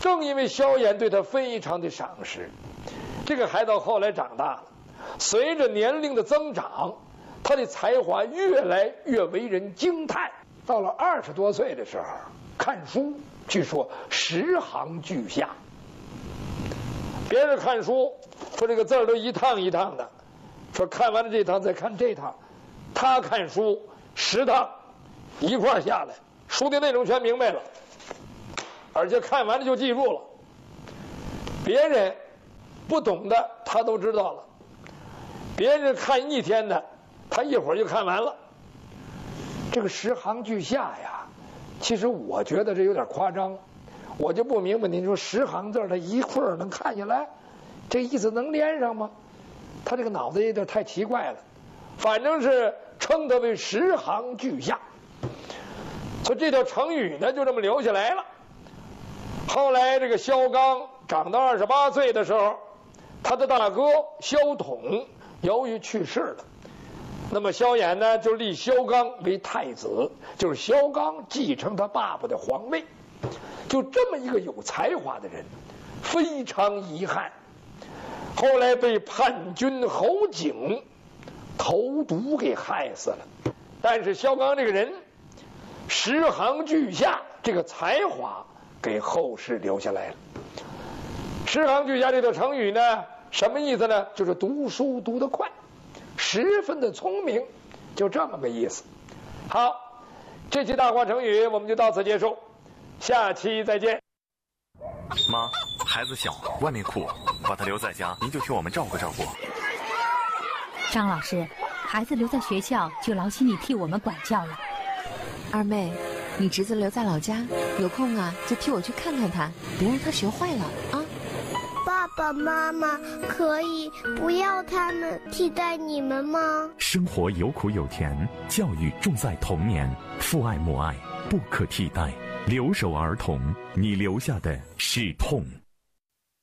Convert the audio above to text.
正因为萧衍对他非常的赏识，这个孩子后来长大了，随着年龄的增长，他的才华越来越为人惊叹。到了20多岁的时候，看书据说10行俱下。别人看书说这个字儿都一趟一趟的，说看完了这趟再看这趟，他看书10趟一块儿下来，书的内容全明白了，而且看完了就记住了。别人不懂的他都知道了，别人看一天的，他一会儿就看完了。这个10行俱下呀，其实我觉得这有点夸张，我就不明白，您说10行字他一块儿能看下来，这意思能连上吗？他这个脑子有点太奇怪了，反正是称他为10行俱下。所以这条成语呢，就这么留下来了。后来这个萧纲长到28岁的时候，他的大哥萧统由于去世了，那么萧衍呢就立萧纲为太子，就是萧纲继承他爸爸的皇位。就这么一个有才华的人，非常遗憾，后来被叛军侯景投毒给害死了。但是萧纲这个人10行俱下，这个才华给后世留下来了。10行俱下这个成语呢，什么意思呢？就是读书读得快，十分的聪明，就这么个意思。好，这期大话成语我们就到此结束，下期再见。 妈，孩子小，外面酷，把他留在家，您就替我们照顾照顾。 张老师，孩子留在学校就劳心你替我们管教了。 二妹，你侄子留在老家，有空啊就替我去看看他，别让他学坏了啊。 爸爸妈妈可以不要他们替代你们吗？ 生活有苦有甜，教育重在童年，父爱母爱不可替代。留守儿童，你留下的是痛。